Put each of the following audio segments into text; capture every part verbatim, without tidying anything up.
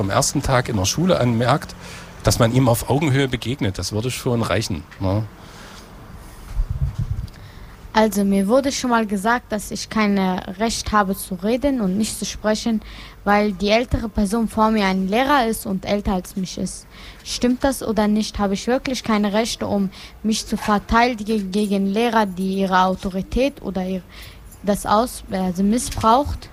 am ersten Tag in der Schule anmerkt, dass man ihm auf Augenhöhe begegnet. Das würde schon reichen. Ne? Also mir wurde schon mal gesagt, dass ich kein Recht habe zu reden und nicht zu sprechen, weil die ältere Person vor mir ein Lehrer ist und älter als mich ist. Stimmt das oder nicht? Habe ich wirklich keine Rechte, um mich zu verteidigen gegen Lehrer, die ihre Autorität oder ihr, das aus, also missbraucht?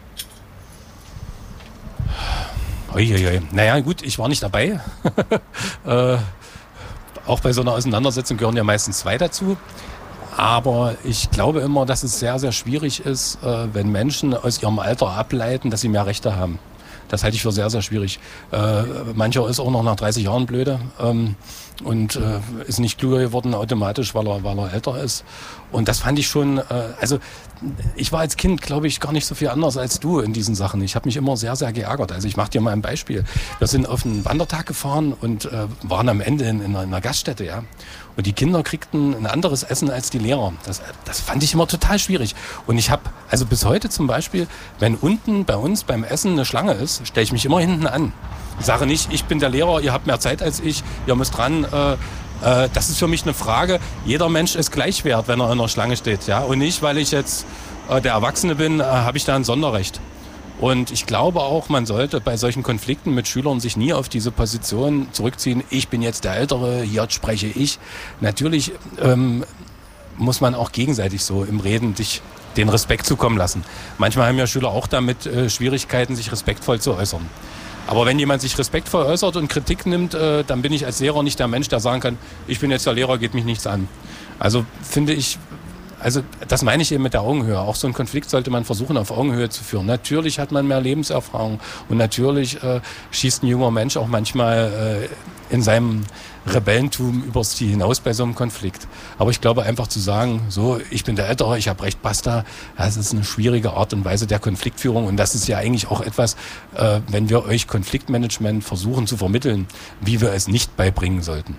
Uiuiui. Naja gut, ich war nicht dabei. äh, auch bei so einer Auseinandersetzung gehören ja meistens zwei dazu. Aber ich glaube immer, dass es sehr, sehr schwierig ist, äh, wenn Menschen aus ihrem Alter ableiten, dass sie mehr Rechte haben. Das halte ich für sehr, sehr schwierig. Äh, mancher ist auch noch nach dreißig Jahren blöde ähm, und äh, ist nicht klüger geworden automatisch, weil er, weil er älter ist. Und das fand ich schon, äh, also ich war als Kind, glaube ich, gar nicht so viel anders als du in diesen Sachen. Ich habe mich immer sehr, sehr geärgert. Also ich mache dir mal ein Beispiel. Wir sind auf einen Wandertag gefahren und äh, waren am Ende in, in, einer, in einer Gaststätte, ja. Und die Kinder kriegten ein anderes Essen als die Lehrer. Das, das fand ich immer total schwierig. Und ich habe, also bis heute zum Beispiel, wenn unten bei uns beim Essen eine Schlange ist, stelle ich mich immer hinten an. Ich sage nicht, ich bin der Lehrer, ihr habt mehr Zeit als ich, ihr müsst dran. Äh, äh, das ist für mich eine Frage. Jeder Mensch ist gleich wert, wenn er in der Schlange steht. Ja? Und nicht, weil ich jetzt äh, der Erwachsene bin, äh, habe ich da ein Sonderrecht. Und ich glaube auch, man sollte bei solchen Konflikten mit Schülern sich nie auf diese Position zurückziehen. Ich bin jetzt der Ältere, hier spreche ich. Natürlich ähm, muss man auch gegenseitig so im Reden dich den Respekt zukommen lassen. Manchmal haben ja Schüler auch damit äh, Schwierigkeiten, sich respektvoll zu äußern. Aber wenn jemand sich respektvoll äußert und Kritik nimmt, äh, dann bin ich als Lehrer nicht der Mensch, der sagen kann, ich bin jetzt der Lehrer, geht mich nichts an. Also finde ich... Also das meine ich eben mit der Augenhöhe. Auch so einen Konflikt sollte man versuchen, auf Augenhöhe zu führen. Natürlich hat man mehr Lebenserfahrung und natürlich äh, schießt ein junger Mensch auch manchmal äh, in seinem Rebellentum übers Ziel hinaus bei so einem Konflikt. Aber ich glaube einfach zu sagen, so, ich bin der Ältere, ich habe recht, basta, das ist eine schwierige Art und Weise der Konfliktführung. Und das ist ja eigentlich auch etwas, äh, wenn wir euch Konfliktmanagement versuchen zu vermitteln, wie wir es nicht beibringen sollten.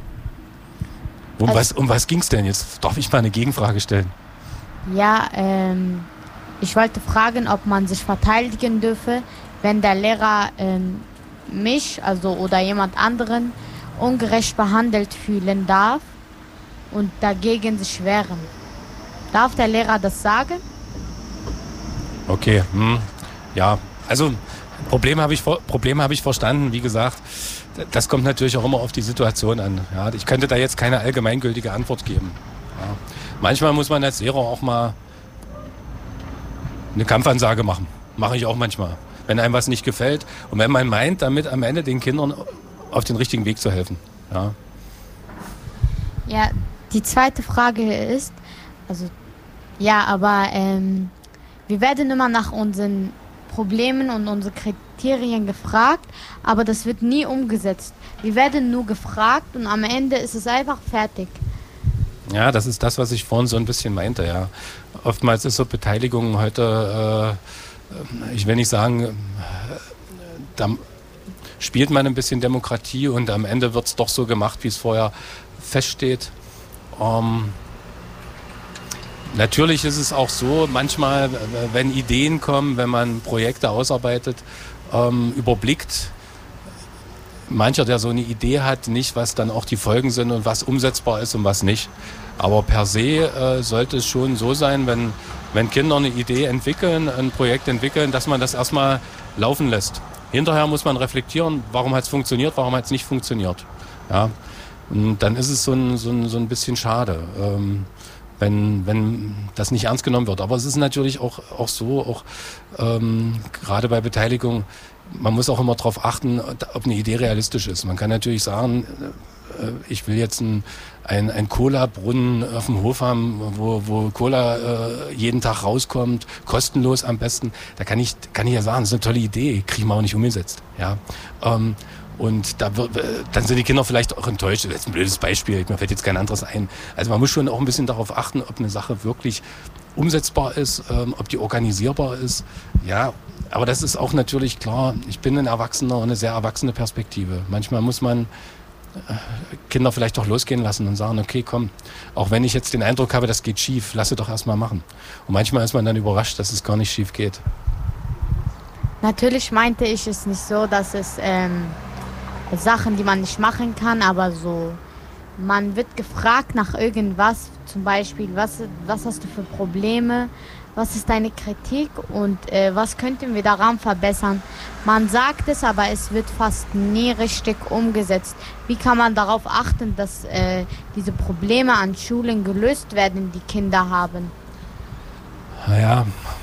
Um was, um was ging es denn jetzt? Darf ich mal eine Gegenfrage stellen? Ja, ähm, ich wollte fragen, ob man sich verteidigen dürfe, wenn der Lehrer ähm, mich, also oder jemand anderen, ungerecht behandelt fühlen darf und dagegen sich wehren. Darf der Lehrer das sagen? Okay, hm, ja, also Problem habe ich, Problem habe ich verstanden, wie gesagt. Das kommt natürlich auch immer auf die Situation an. Ja, ich könnte da jetzt keine allgemeingültige Antwort geben. Ja. Manchmal muss man als Lehrer auch mal eine Kampfansage machen. Mache ich auch manchmal, wenn einem was nicht gefällt. Und wenn man meint, damit am Ende den Kindern auf den richtigen Weg zu helfen. Ja, ja, die zweite Frage ist, also ja, aber ähm, wir werden immer nach unseren Problemen und unseren Kriterien gefragt, aber das wird nie umgesetzt. Wir werden nur gefragt und am Ende ist es einfach fertig. Ja, das ist das, was ich vorhin so ein bisschen meinte, ja. Oftmals ist so Beteiligung heute, äh, ich will nicht sagen, äh, da spielt man ein bisschen Demokratie und am Ende wird es doch so gemacht, wie es vorher feststeht. Ähm, Natürlich ist es auch so, manchmal, wenn Ideen kommen, wenn man Projekte ausarbeitet, ähm, überblickt mancher, der so eine Idee hat, nicht, was dann auch die Folgen sind und was umsetzbar ist und was nicht. Aber per se äh, sollte es schon so sein, wenn, wenn Kinder eine Idee entwickeln, ein Projekt entwickeln, dass man das erstmal laufen lässt. Hinterher muss man reflektieren, warum hat es funktioniert, warum hat es nicht funktioniert. Ja? Und dann ist es so ein, so ein, so ein bisschen schade. Ähm, Wenn, wenn das nicht ernst genommen wird. Aber es ist natürlich auch, auch so, auch ähm, gerade bei Beteiligung, man muss auch immer darauf achten, ob eine Idee realistisch ist. Man kann natürlich sagen, äh, ich will jetzt ein, ein, ein Cola-Brunnen auf dem Hof haben, wo, wo Cola äh, jeden Tag rauskommt, kostenlos am besten. Da kann ich, kann ich ja sagen, das ist eine tolle Idee, kriegen wir auch nicht umgesetzt. Ja. Ähm, Und da wird, dann sind die Kinder vielleicht auch enttäuscht. Das ist ein blödes Beispiel, mir fällt jetzt kein anderes ein. Also man muss schon auch ein bisschen darauf achten, ob eine Sache wirklich umsetzbar ist, ähm, ob die organisierbar ist. Ja, aber das ist auch natürlich klar, ich bin ein Erwachsener und eine sehr erwachsene Perspektive. Manchmal muss man äh, Kinder vielleicht auch losgehen lassen und sagen, okay, komm, auch wenn ich jetzt den Eindruck habe, das geht schief, lass es doch erstmal machen. Und manchmal ist man dann überrascht, dass es gar nicht schief geht. Natürlich meinte ich es nicht so, dass es ähm, Sachen, die man nicht machen kann, aber so, man wird gefragt nach irgendwas, zum Beispiel, was, was hast du für Probleme, was ist deine Kritik und äh, was könnten wir daran verbessern. Man sagt es, aber es wird fast nie richtig umgesetzt. Wie kann man darauf achten, dass äh, diese Probleme an Schulen gelöst werden, die Kinder haben? Naja,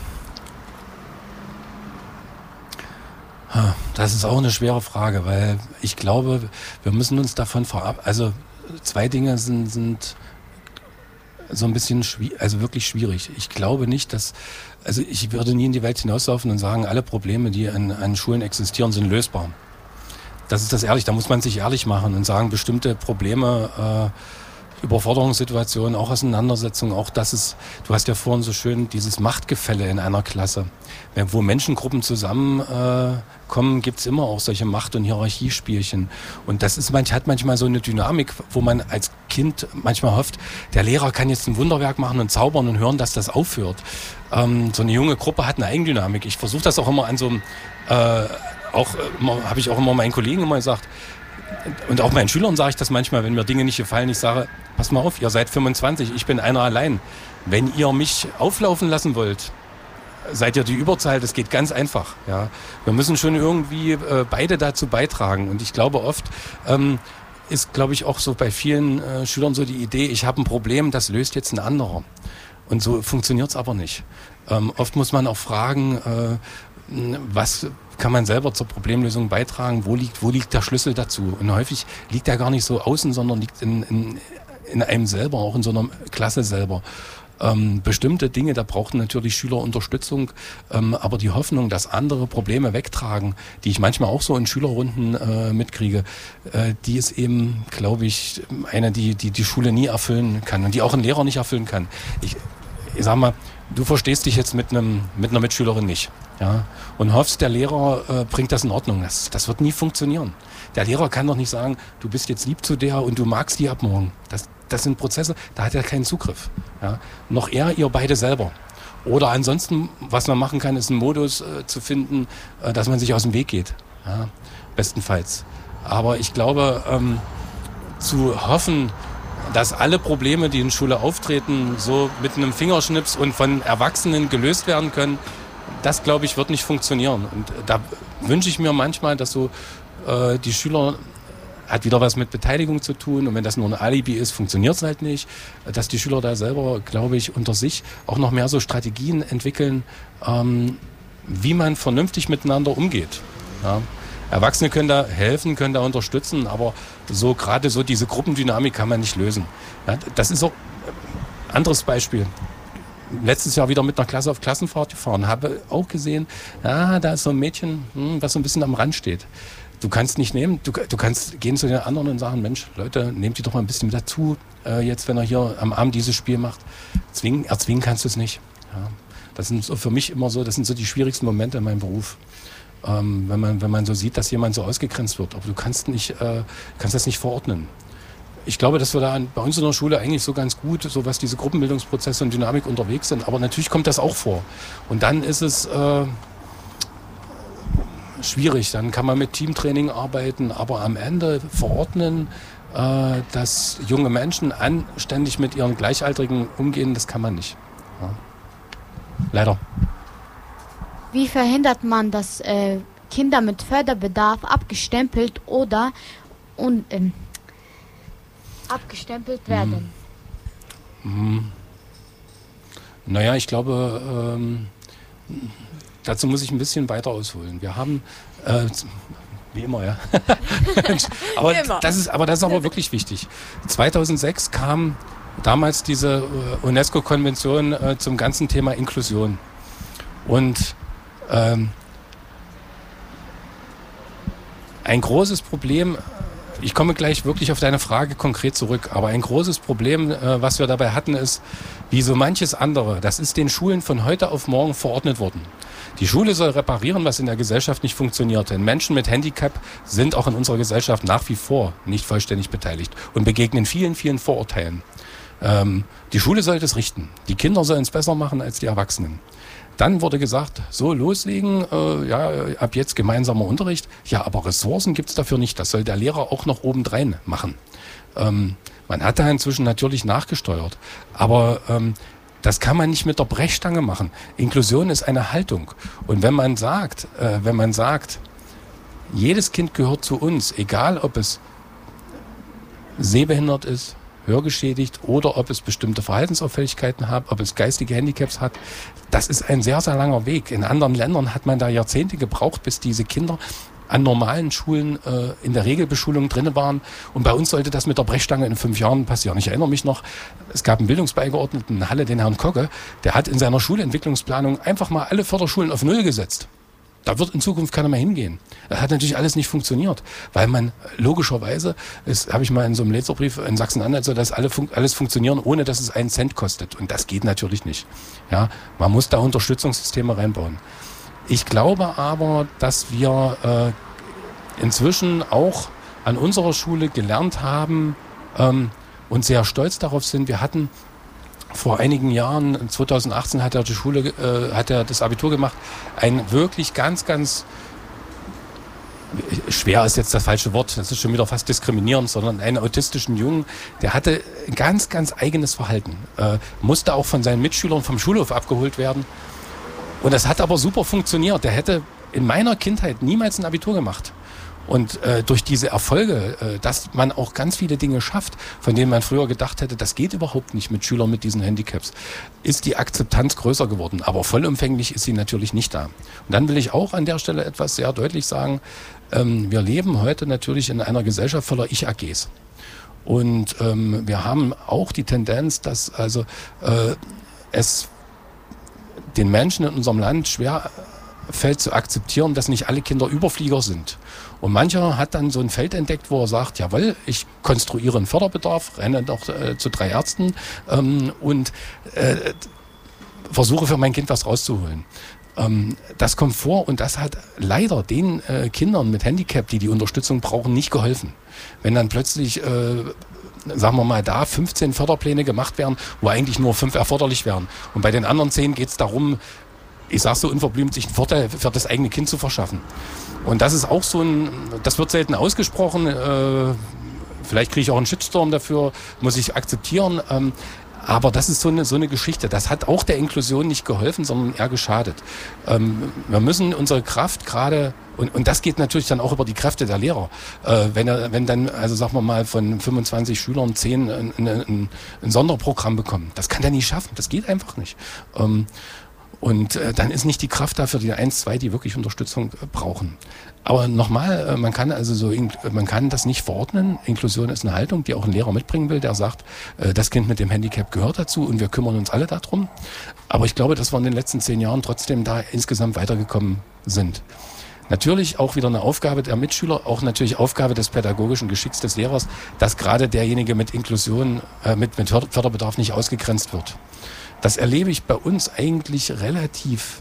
das ist auch eine schwere Frage, weil ich glaube, wir müssen uns davon verab... Also zwei Dinge sind, sind so ein bisschen schwierig, also wirklich schwierig. Ich glaube nicht, dass, also ich würde nie in die Welt hinauslaufen und sagen, alle Probleme, die an, an Schulen existieren, sind lösbar. Das ist das ehrlich, da muss man sich ehrlich machen und sagen, bestimmte Probleme, äh, Überforderungssituationen, auch Auseinandersetzungen, auch das ist, du hast ja vorhin so schön dieses Machtgefälle in einer Klasse. Wo Menschengruppen zusammenkommen, äh, gibt es immer auch solche Macht- und Hierarchiespielchen. Und das ist manch, hat manchmal so eine Dynamik, wo man als Kind manchmal hofft, der Lehrer kann jetzt ein Wunderwerk machen und zaubern und hören, dass das aufhört. Ähm, so eine junge Gruppe hat eine Eigendynamik. Ich versuche das auch immer an so einem, äh, auch habe ich auch immer meinen Kollegen immer gesagt, und auch meinen Schülern sage ich das manchmal, wenn mir Dinge nicht gefallen, ich sage, pass mal auf, ihr seid fünfundzwanzig, ich bin einer allein. Wenn ihr mich auflaufen lassen wollt, seid ihr die Überzahl, das geht ganz einfach. Ja. Wir müssen schon irgendwie äh, beide dazu beitragen. Und ich glaube oft ähm, ist, glaube ich, auch so bei vielen äh, Schülern so die Idee, ich habe ein Problem, das löst jetzt ein anderer. Und so funktioniert es aber nicht. Ähm, oft muss man auch fragen, äh, was kann man selber zur Problemlösung beitragen, wo liegt, wo liegt der Schlüssel dazu? Und häufig liegt der gar nicht so außen, sondern liegt in, in, in einem selber, auch in so einer Klasse selber. Ähm, bestimmte Dinge, da brauchen natürlich Schüler Unterstützung, ähm, aber die Hoffnung, dass andere Probleme wegtragen, die ich manchmal auch so in Schülerrunden äh, mitkriege, äh, die ist eben, glaube ich, eine, die, die die Schule nie erfüllen kann und die auch ein Lehrer nicht erfüllen kann. Ich, ich sag mal, du verstehst dich jetzt mit einem mit einer Mitschülerin nicht, ja, und hoffst, der Lehrer äh, bringt das in Ordnung. Das, das wird nie funktionieren. Der Lehrer kann doch nicht sagen, du bist jetzt lieb zu der und du magst die ab morgen. Das, das sind Prozesse, da hat er keinen Zugriff. Ja. Noch eher ihr beide selber. Oder ansonsten, was man machen kann, ist einen Modus äh, zu finden, äh, dass man sich aus dem Weg geht. Ja, bestenfalls. Aber ich glaube, ähm, zu hoffen, dass alle Probleme, die in Schule auftreten, so mit einem Fingerschnips und von Erwachsenen gelöst werden können, das, glaube ich, wird nicht funktionieren. Und da wünsche ich mir manchmal, dass so äh, die Schüler, hat wieder was mit Beteiligung zu tun und wenn das nur ein Alibi ist, funktioniert es halt nicht, dass die Schüler da selber, glaube ich, unter sich auch noch mehr so Strategien entwickeln, ähm, wie man vernünftig miteinander umgeht. Ja. Erwachsene können da helfen, können da unterstützen, aber so gerade so diese Gruppendynamik kann man nicht lösen. Ja, das ist auch ein anderes Beispiel. Letztes Jahr wieder mit einer Klasse auf Klassenfahrt gefahren, habe auch gesehen, ja, da ist so ein Mädchen, hm, was so ein bisschen am Rand steht. Du kannst nicht nehmen, du, du kannst gehen zu den anderen und sagen, Mensch, Leute, nehmt die doch mal ein bisschen mit dazu, äh, jetzt, wenn er hier am Abend dieses Spiel macht. Zwingen, erzwingen kannst du es nicht. Ja, das sind so für mich immer so, das sind so die schwierigsten Momente in meinem Beruf. Ähm, wenn man, wenn man so sieht, dass jemand so ausgegrenzt wird. Aber du kannst nicht, äh, kannst das nicht verordnen. Ich glaube, dass wir da bei uns in der Schule eigentlich so ganz gut, so was diese Gruppenbildungsprozesse und Dynamik unterwegs sind. Aber natürlich kommt das auch vor. Und dann ist es äh, schwierig. Dann kann man mit Teamtraining arbeiten, aber am Ende verordnen, äh, dass junge Menschen anständig mit ihren Gleichaltrigen umgehen, das kann man nicht. Ja. Leider. Wie verhindert man, dass äh, Kinder mit Förderbedarf abgestempelt oder und, ähm, abgestempelt werden? Hm. Naja, ich glaube, ähm, dazu muss ich ein bisschen weiter ausholen. Wir haben, äh, wie immer, ja. aber, wie immer. Das ist, aber das ist aber wirklich wichtig. zweitausendsechs kam damals diese äh, UNESCO-Konvention äh, zum ganzen Thema Inklusion. Und ähm, ein großes Problem, ich komme gleich wirklich auf deine Frage konkret zurück, aber ein großes Problem, äh, was wir dabei hatten, ist, wie so manches andere, das ist den Schulen von heute auf morgen verordnet worden. Die Schule soll reparieren, was in der Gesellschaft nicht funktioniert. Denn Menschen mit Handicap sind auch in unserer Gesellschaft nach wie vor nicht vollständig beteiligt und begegnen vielen, vielen Vorurteilen. Ähm, die Schule soll das richten. Die Kinder sollen es besser machen als die Erwachsenen. Dann wurde gesagt, so loslegen, äh, ja, ab jetzt gemeinsamer Unterricht. Ja, aber Ressourcen gibt's dafür nicht. Das soll der Lehrer auch noch obendrein machen. Ähm, man hat da inzwischen natürlich nachgesteuert. Aber ähm, das kann man nicht mit der Brechstange machen. Inklusion ist eine Haltung. Und wenn man sagt, äh, wenn man sagt, jedes Kind gehört zu uns, egal ob es sehbehindert ist, hörgeschädigt oder ob es bestimmte Verhaltensauffälligkeiten hat, ob es geistige Handicaps hat. Das ist ein sehr, sehr langer Weg. In anderen Ländern hat man da Jahrzehnte gebraucht, bis diese Kinder an normalen Schulen äh, in der Regelbeschulung drin waren. Und bei uns sollte das mit der Brechstange in fünf Jahren passieren. Ich erinnere mich noch, es gab einen Bildungsbeigeordneten in Halle, den Herrn Kogge, der hat in seiner Schulentwicklungsplanung einfach mal alle Förderschulen auf Null gesetzt. Da wird in Zukunft keiner mehr hingehen. Das hat natürlich alles nicht funktioniert, weil man logischerweise, das habe ich mal in so einem Leserbrief in Sachsen-Anhalt, so dass alle fun- alles funktionieren, ohne dass es einen Cent kostet. Und das geht natürlich nicht. Ja, man muss da Unterstützungssysteme reinbauen. Ich glaube aber, dass wir äh, inzwischen auch an unserer Schule gelernt haben ähm, und sehr stolz darauf sind. Wir hatten vor einigen Jahren, zwanzig achtzehn hat er die Schule, äh, hat er das Abitur gemacht, ein wirklich ganz, ganz schwer ist jetzt das falsche Wort, das ist schon wieder fast diskriminierend, sondern einen autistischen Jungen, der hatte ein ganz, ganz eigenes Verhalten, äh, musste auch von seinen Mitschülern vom Schulhof abgeholt werden. Und das hat aber super funktioniert. Der hätte in meiner Kindheit niemals ein Abitur gemacht. Und äh, durch diese Erfolge, äh, dass man auch ganz viele Dinge schafft, von denen man früher gedacht hätte, das geht überhaupt nicht mit Schülern mit diesen Handicaps, ist die Akzeptanz größer geworden. Aber vollumfänglich ist sie natürlich nicht da. Und dann will ich auch an der Stelle etwas sehr deutlich sagen. Ähm, wir leben heute natürlich in einer Gesellschaft voller Ich-A Gs. Und ähm, wir haben auch die Tendenz, dass also äh, es den Menschen in unserem Land schwer fällt zu akzeptieren, dass nicht alle Kinder Überflieger sind. Und mancher hat dann so ein Feld entdeckt, wo er sagt, jawohl, ich konstruiere einen Förderbedarf, renne doch äh, zu drei Ärzten ähm, und äh, versuche für mein Kind was rauszuholen. Ähm, das kommt vor und das hat leider den äh, Kindern mit Handicap, die die Unterstützung brauchen, nicht geholfen. Wenn dann plötzlich, äh, sagen wir mal, da fünfzehn Förderpläne gemacht werden, wo eigentlich nur fünf erforderlich wären. Und bei den anderen zehn geht es darum, ich sage so unverblümt, sich einen Vorteil für das eigene Kind zu verschaffen. Und das ist auch so ein, das wird selten ausgesprochen, äh, vielleicht kriege ich auch einen Shitstorm dafür, muss ich akzeptieren, ähm, aber das ist so eine, so eine Geschichte, das hat auch der Inklusion nicht geholfen, sondern eher geschadet. Ähm, wir müssen unsere Kraft gerade, und, und das geht natürlich dann auch über die Kräfte der Lehrer, äh, wenn, er, wenn dann, also sagen wir mal, von fünfundzwanzig Schülern zehn ein, ein, ein Sonderprogramm bekommen, das kann der nicht schaffen, das geht einfach nicht. Ähm, Und äh, dann ist nicht die Kraft dafür, die eins, zwei, die wirklich Unterstützung äh, brauchen. Aber nochmal, äh, man kann also so, man kann das nicht verordnen. Inklusion ist eine Haltung, die auch ein Lehrer mitbringen will, der sagt, äh, das Kind mit dem Handicap gehört dazu und wir kümmern uns alle darum. Aber ich glaube, dass wir in den letzten zehn Jahren trotzdem da insgesamt weitergekommen sind. Natürlich auch wieder eine Aufgabe der Mitschüler, auch natürlich Aufgabe des pädagogischen Geschicks des Lehrers, dass gerade derjenige mit Inklusion, äh, mit, mit Förderbedarf nicht ausgegrenzt wird. Das erlebe ich bei uns eigentlich relativ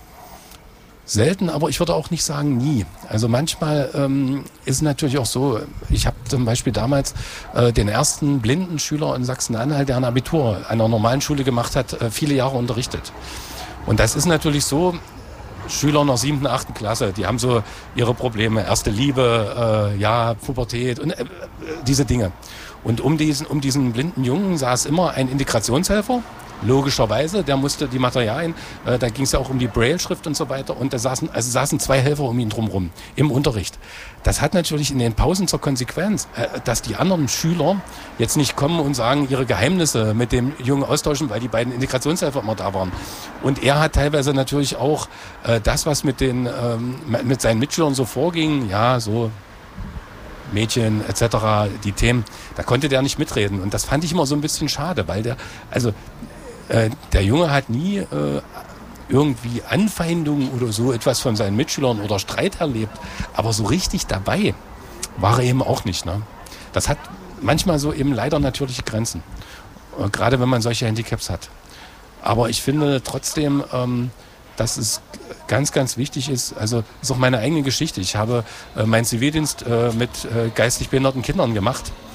selten, aber ich würde auch nicht sagen nie. Also manchmal ähm, ist es natürlich auch so, ich habe zum Beispiel damals äh, den ersten blinden Schüler in Sachsen-Anhalt, der ein Abitur an einer normalen Schule gemacht hat, äh, viele Jahre unterrichtet. Und das ist natürlich so, Schüler in der siebten, achten Klasse, die haben so ihre Probleme, erste Liebe, äh, ja, Pubertät und äh, diese Dinge. Und um diesen, um diesen blinden Jungen saß immer ein Integrationshelfer, logischerweise, der musste die Materialien, äh, da ging es ja auch um die Braille-Schrift und so weiter, und da saßen, also saßen zwei Helfer um ihn drumherum im Unterricht. Das hat natürlich in den Pausen zur Konsequenz, äh, dass die anderen Schüler jetzt nicht kommen und sagen, ihre Geheimnisse mit dem Jungen austauschen, weil die beiden Integrationshelfer immer da waren. Und er hat teilweise natürlich auch äh, das, was mit den ähm, mit seinen Mitschülern so vorging, ja, so Mädchen et cetera, die Themen, da konnte der nicht mitreden. Und das fand ich immer so ein bisschen schade, weil der, also äh, der Junge hat nie äh, irgendwie Anfeindungen oder so etwas von seinen Mitschülern oder Streit erlebt. Aber so richtig dabei war er eben auch nicht. Ne? Das hat manchmal so eben leider natürliche Grenzen. Äh, gerade wenn man solche Handicaps hat. Aber ich finde trotzdem, ähm, dass es ganz, ganz wichtig ist, also ist auch meine eigene Geschichte. Ich habe äh, meinen Zivildienst äh, mit äh, geistig behinderten Kindern gemacht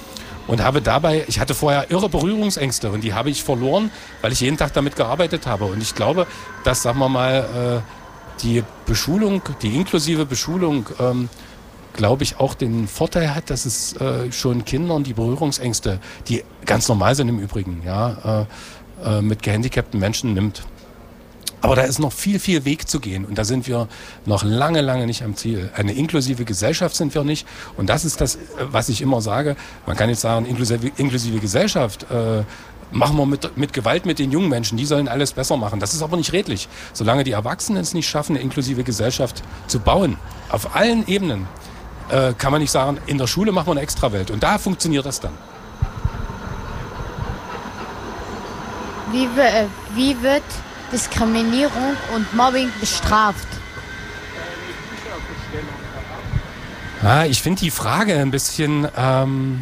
und habe dabei, ich hatte vorher irre Berührungsängste und die habe ich verloren, weil ich jeden Tag damit gearbeitet habe. Und ich glaube, dass, sagen wir mal, die Beschulung, die inklusive Beschulung, ähm, glaube ich, auch den Vorteil hat, dass es äh, schon Kindern die Berührungsängste, die ganz normal sind im Übrigen, ja, äh, äh, mit gehandicapten Menschen nimmt. Aber da ist noch viel, viel Weg zu gehen und da sind wir noch lange, lange nicht am Ziel. Eine inklusive Gesellschaft sind wir nicht und das ist das, was ich immer sage. Man kann jetzt sagen, inklusive, inklusive Gesellschaft äh, machen wir mit, mit Gewalt mit den jungen Menschen, die sollen alles besser machen. Das ist aber nicht redlich. Solange die Erwachsenen es nicht schaffen, eine inklusive Gesellschaft zu bauen, auf allen Ebenen, äh, kann man nicht sagen, in der Schule machen wir eine Extrawelt und da funktioniert das dann. Wie, äh, wie wird Diskriminierung und Mobbing bestraft? Ja, ich finde die Frage ein bisschen ähm,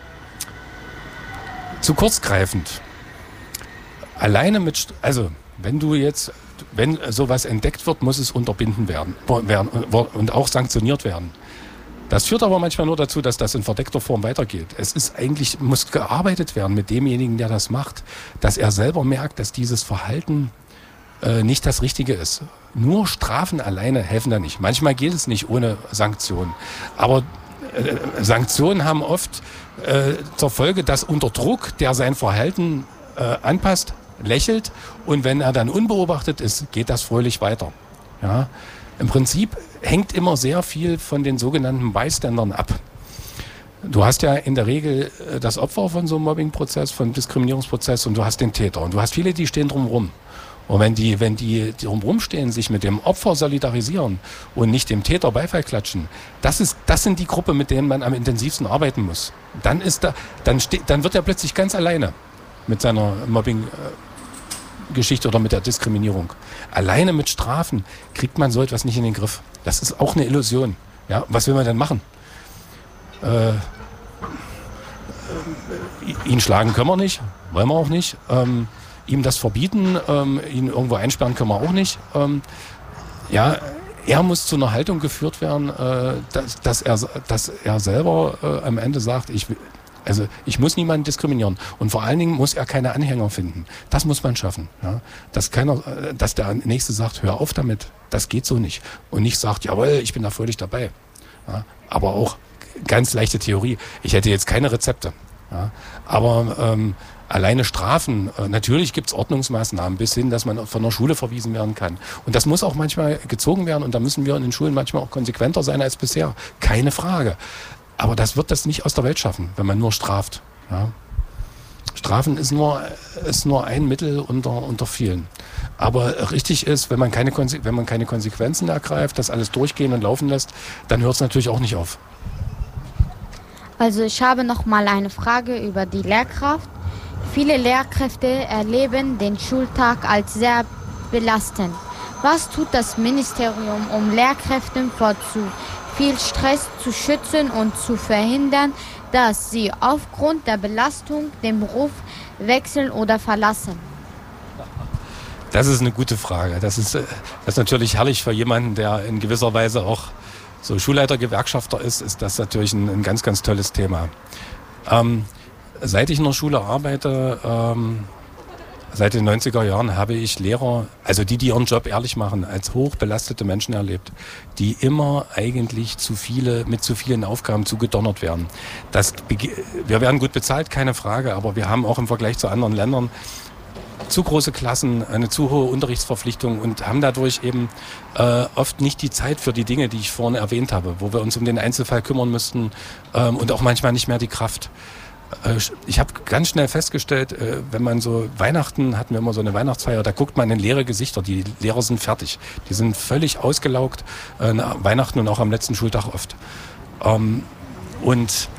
zu kurzgreifend. Alleine mit, also wenn du jetzt, wenn sowas entdeckt wird, muss es unterbinden werden, werden und auch sanktioniert werden. Das führt aber manchmal nur dazu, dass das in verdeckter Form weitergeht. Es ist eigentlich, muss gearbeitet werden mit demjenigen, der das macht, dass er selber merkt, dass dieses Verhalten äh, nicht das Richtige ist. Nur Strafen alleine helfen da nicht. Manchmal geht es nicht ohne Sanktionen. Aber äh, Sanktionen haben oft äh, zur Folge, dass unter Druck, der sein Verhalten äh, anpasst, lächelt und wenn er dann unbeobachtet ist, geht das fröhlich weiter. Ja? Im Prinzip hängt immer sehr viel von den sogenannten Bystandern ab. Du hast ja in der Regel das Opfer von so einem Mobbingprozess, von einem Diskriminierungsprozess und du hast den Täter. Und du hast viele, die stehen drumherum. Und wenn die, wenn die, die drumherum stehen, sich mit dem Opfer solidarisieren und nicht dem Täter Beifall klatschen, das ist, das sind die Gruppe, mit denen man am intensivsten arbeiten muss. Dann ist da, dann steht, dann wird er plötzlich ganz alleine mit seiner Mobbing-Geschichte oder mit der Diskriminierung. Alleine mit Strafen kriegt man so etwas nicht in den Griff. Das ist auch eine Illusion. Ja, was will man denn machen? Äh, ihn schlagen können wir nicht, wollen wir auch nicht. Ähm, ihm das verbieten, ähm, ihn irgendwo einsperren können wir auch nicht. Ähm, ja, er muss zu einer Haltung geführt werden, äh, dass, dass, er, dass er selber äh, am Ende sagt, ich will, also ich muss niemanden diskriminieren und vor allen Dingen muss er keine Anhänger finden. Das muss man schaffen. Ja? Dass keiner, dass der Nächste sagt, hör auf damit, das geht so nicht. Und nicht sagt, jawohl, ich bin da fröhlich dabei. Ja? Aber auch ganz leichte Theorie. Ich hätte jetzt keine Rezepte. Ja? Aber ähm, alleine Strafen, äh, natürlich gibt es Ordnungsmaßnahmen bis hin, dass man von der Schule verwiesen werden kann. Und das muss auch manchmal gezogen werden und da müssen wir in den Schulen manchmal auch konsequenter sein als bisher. Keine Frage. Aber das wird das nicht aus der Welt schaffen, wenn man nur straft. Ja. Strafen ist nur, ist nur ein Mittel unter, unter vielen. Aber richtig ist, wenn man, keine, wenn man keine Konsequenzen ergreift, das alles durchgehen und laufen lässt, dann hört es natürlich auch nicht auf. Also ich habe noch mal eine Frage über die Lehrkraft. Viele Lehrkräfte erleben den Schultag als sehr belastend. Was tut das Ministerium, um Lehrkräfte vor zu viel Stress zu schützen und zu verhindern, dass sie aufgrund der Belastung den Beruf wechseln oder verlassen? Das ist eine gute Frage. Das ist, das ist natürlich herrlich für jemanden, der in gewisser Weise auch so Schulleiter-Gewerkschafter ist, ist das natürlich ein, ein ganz, ganz tolles Thema. Ähm, seit ich in der Schule arbeite, ähm, seit den neunziger Jahren habe ich Lehrer, also die, die ihren Job ehrlich machen, als hochbelastete Menschen erlebt, die immer eigentlich zu viele, mit zu vielen Aufgaben zugedonnert werden. Das, wir werden gut bezahlt, keine Frage, aber wir haben auch im Vergleich zu anderen Ländern zu große Klassen, eine zu hohe Unterrichtsverpflichtung und haben dadurch eben äh, oft nicht die Zeit für die Dinge, die ich vorhin erwähnt habe, wo wir uns um den Einzelfall kümmern müssten ähm, und auch manchmal nicht mehr die Kraft. Ich habe ganz schnell festgestellt, wenn man so Weihnachten, hatten wir immer so eine Weihnachtsfeier, da guckt man in leere Gesichter, die Lehrer sind fertig. Die sind völlig ausgelaugt, äh, Weihnachten und auch am letzten Schultag oft. Ähm, und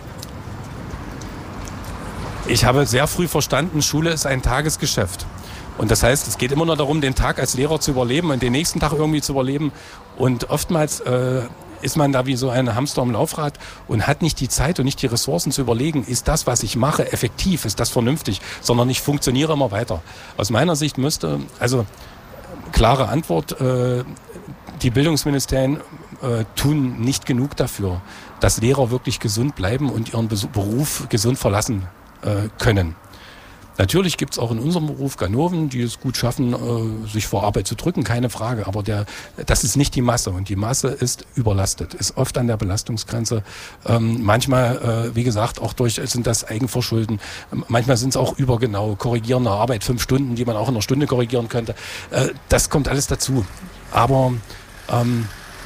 ich habe sehr früh verstanden, Schule ist ein Tagesgeschäft. Und das heißt, es geht immer nur darum, den Tag als Lehrer zu überleben und den nächsten Tag irgendwie zu überleben. Und oftmals äh, ist man da wie so ein Hamster im Laufrad und hat nicht die Zeit und nicht die Ressourcen zu überlegen, ist das, was ich mache, effektiv, ist das vernünftig, sondern ich funktioniere immer weiter. Aus meiner Sicht müsste, also klare Antwort, äh, die Bildungsministerien äh, tun nicht genug dafür, dass Lehrer wirklich gesund bleiben und ihren Besu- Beruf gesund verlassen äh, können. Natürlich gibt es auch in unserem Beruf Ganoven, die es gut schaffen, äh, sich vor Arbeit zu drücken, keine Frage. Aber der, das ist nicht die Masse. Und die Masse ist überlastet, ist oft an der Belastungsgrenze. Ähm, manchmal, äh, wie gesagt, auch durch sind das Eigenverschulden. Manchmal sind es auch übergenau, korrigierende Arbeit, fünf Stunden, die man auch in einer Stunde korrigieren könnte. Äh, das kommt alles dazu. Aber ähm,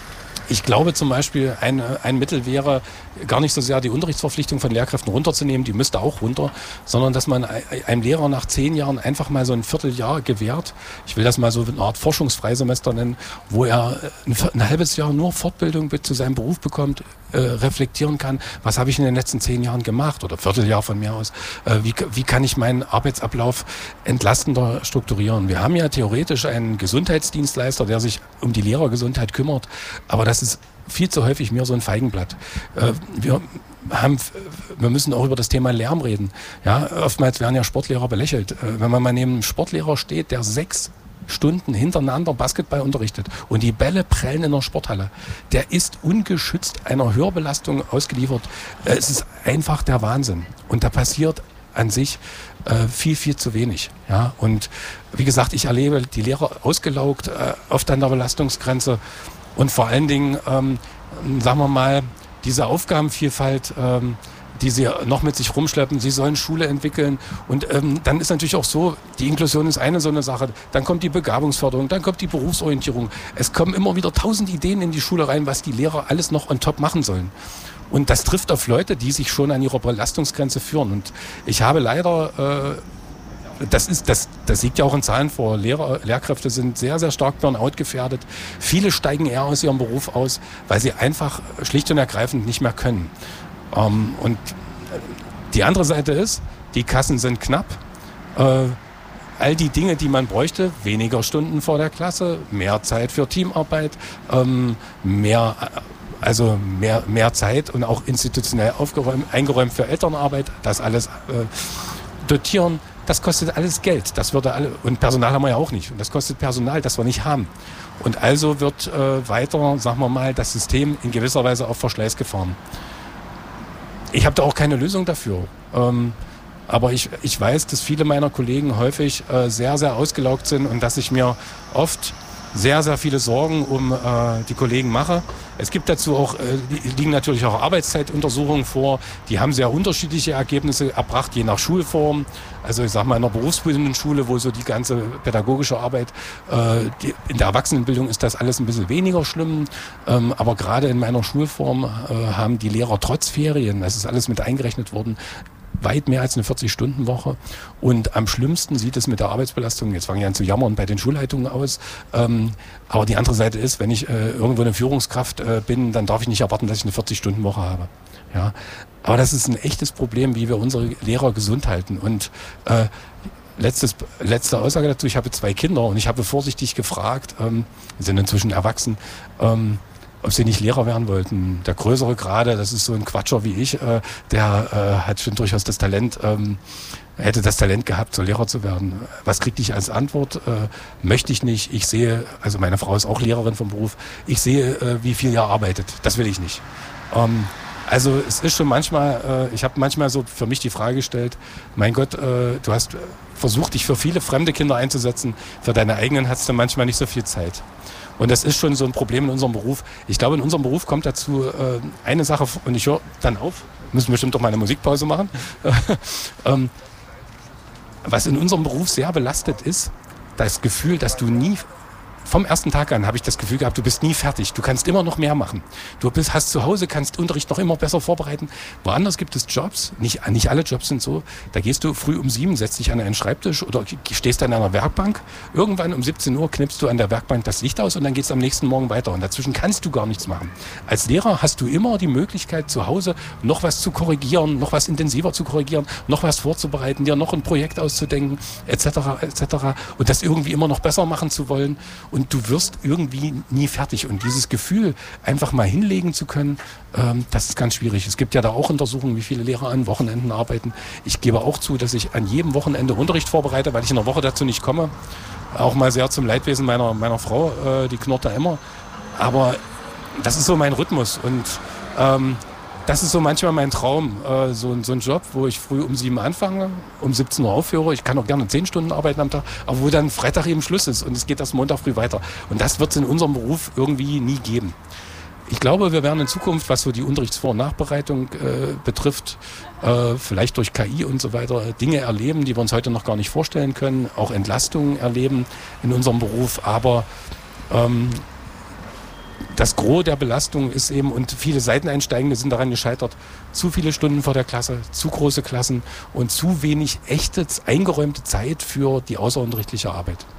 ich glaube zum Beispiel, ein, ein Mittel wäre gar nicht so sehr die Unterrichtsverpflichtung von Lehrkräften runterzunehmen, die müsste auch runter, sondern dass man einem Lehrer nach zehn Jahren einfach mal so ein Vierteljahr gewährt. Ich will das mal so eine Art Forschungsfreisemester nennen, wo er ein, ein halbes Jahr nur Fortbildung zu seinem Beruf bekommt, äh, reflektieren kann, was habe ich in den letzten zehn Jahren gemacht oder Vierteljahr von mir aus, äh, wie, wie kann ich meinen Arbeitsablauf entlastender strukturieren. Wir haben ja theoretisch einen Gesundheitsdienstleister, der sich um die Lehrergesundheit kümmert, aber das ist viel zu häufig mir so ein Feigenblatt. Äh, wir haben, wir müssen auch über das Thema Lärm reden. Ja, oftmals werden ja Sportlehrer belächelt. Äh, wenn man mal neben einem Sportlehrer steht, der sechs Stunden hintereinander Basketball unterrichtet und die Bälle prellen in der Sporthalle, der ist ungeschützt einer Hörbelastung ausgeliefert. Äh, es ist einfach der Wahnsinn. Und da passiert an sich äh, viel, viel zu wenig. Ja? Und wie gesagt, ich erlebe die Lehrer ausgelaugt, äh, oft an der Belastungsgrenze. Und vor allen Dingen, ähm, sagen wir mal, diese Aufgabenvielfalt, ähm, die sie noch mit sich rumschleppen, sie sollen Schule entwickeln. Und ähm, dann ist natürlich auch so, die Inklusion ist eine so eine Sache. Dann kommt die Begabungsförderung, dann kommt die Berufsorientierung. Es kommen immer wieder tausend Ideen in die Schule rein, was die Lehrer alles noch on top machen sollen. Und das trifft auf Leute, die sich schon an ihrer Belastungsgrenze führen. Und ich habe leider... Äh, Das ist, das, das liegt ja auch in Zahlen vor. Lehrer, Lehrkräfte sind sehr, sehr stark Burnout gefährdet. Viele steigen eher aus ihrem Beruf aus, weil sie einfach schlicht und ergreifend nicht mehr können. Ähm, und die andere Seite ist, die Kassen sind knapp. Äh, all die Dinge, die man bräuchte, weniger Stunden vor der Klasse, mehr Zeit für Teamarbeit, ähm, mehr, also mehr, mehr Zeit und auch institutionell aufgeräumt, eingeräumt für Elternarbeit, das alles äh, dotieren. Das kostet alles Geld. Das würde alle, und Personal haben wir ja auch nicht. Und das kostet Personal, das wir nicht haben. Und also wird äh, weiter, sagen wir mal, das System in gewisser Weise auf Verschleiß gefahren. Ich habe da auch keine Lösung dafür. Ähm, aber ich, ich weiß, dass viele meiner Kollegen häufig äh, sehr, sehr ausgelaugt sind und dass ich mir oft sehr, sehr viele Sorgen um äh, die Kollegen mache. Es gibt dazu auch, äh, liegen natürlich auch Arbeitszeituntersuchungen vor. Die haben sehr unterschiedliche Ergebnisse erbracht, je nach Schulform. Also ich sage mal in einer berufsbildenden Schule, wo so die ganze pädagogische Arbeit, äh, die, in der Erwachsenenbildung ist das alles ein bisschen weniger schlimm. Ähm, aber gerade in meiner Schulform äh, haben die Lehrer trotz Ferien, das ist alles mit eingerechnet worden, weit mehr als eine vierzig-Stunden-Woche. Und am schlimmsten sieht es mit der Arbeitsbelastung, jetzt fange ich an zu jammern, bei den Schulleitungen aus. Ähm, aber die andere Seite ist, wenn ich äh, irgendwo eine Führungskraft äh, bin, dann darf ich nicht erwarten, dass ich eine vierzig-Stunden-Woche habe. Ja? Aber das ist ein echtes Problem, wie wir unsere Lehrer gesund halten. Und äh, letztes, letzte Aussage dazu, ich habe zwei Kinder und ich habe vorsichtig gefragt, ähm, sind inzwischen erwachsen, ähm, ob sie nicht Lehrer werden wollten. Der Größere gerade, das ist so ein Quatscher wie ich, äh, der äh, hat schon durchaus das Talent, ähm, hätte das Talent gehabt, so Lehrer zu werden. Was kriegte ich als Antwort? Äh, möchte ich nicht. Ich sehe, also meine Frau ist auch Lehrerin vom Beruf, ich sehe, äh, wie viel ihr arbeitet. Das will ich nicht. Ähm, also es ist schon manchmal, äh, ich habe manchmal so für mich die Frage gestellt, mein Gott, äh, du hast versucht, dich für viele fremde Kinder einzusetzen, für deine eigenen hast du manchmal nicht so viel Zeit. Und das ist schon so ein Problem in unserem Beruf. Ich glaube, in unserem Beruf kommt dazu äh, eine Sache, und ich höre dann auf, müssen wir bestimmt doch mal eine Musikpause machen, ähm, was in unserem Beruf sehr belastet ist, das Gefühl, dass du nie, vom ersten Tag an habe ich das Gefühl gehabt, du bist nie fertig, du kannst immer noch mehr machen. Du bist, hast zu Hause, kannst Unterricht noch immer besser vorbereiten. Woanders gibt es Jobs, nicht, nicht alle Jobs sind so, da gehst du früh um sieben, setzt dich an einen Schreibtisch oder stehst an einer Werkbank. Irgendwann um siebzehn Uhr knippst du an der Werkbank das Licht aus und dann geht es am nächsten Morgen weiter. Und dazwischen kannst du gar nichts machen. Als Lehrer hast du immer die Möglichkeit, zu Hause noch was zu korrigieren, noch was intensiver zu korrigieren, noch was vorzubereiten, dir noch ein Projekt auszudenken, et cetera et cetera. Und das irgendwie immer noch besser machen zu wollen. Und du wirst irgendwie nie fertig. Und dieses Gefühl, einfach mal hinlegen zu können, ähm, das ist ganz schwierig. Es gibt ja da auch Untersuchungen, wie viele Lehrer an Wochenenden arbeiten. Ich gebe auch zu, dass ich an jedem Wochenende Unterricht vorbereite, weil ich in der Woche dazu nicht komme. Auch mal sehr zum Leidwesen meiner, meiner Frau, äh, die knurrt da immer. Aber das ist so mein Rhythmus und ähm, das ist so manchmal mein Traum, äh, so, so ein Job, wo ich früh um sieben anfange, um siebzehn Uhr aufhöre. Ich kann auch gerne zehn Stunden arbeiten am Tag, aber wo dann Freitag eben Schluss ist und es geht erst Montag früh weiter. Und das wird es in unserem Beruf irgendwie nie geben. Ich glaube, wir werden in Zukunft, was so die Unterrichtsvor- und Nachbereitung äh, betrifft, äh, vielleicht durch K I und so weiter, Dinge erleben, die wir uns heute noch gar nicht vorstellen können, auch Entlastungen erleben in unserem Beruf, aber ähm, das Gros der Belastung ist eben, und viele Seiteneinsteigende sind daran gescheitert, zu viele Stunden vor der Klasse, zu große Klassen und zu wenig echte, eingeräumte Zeit für die außerunterrichtliche Arbeit.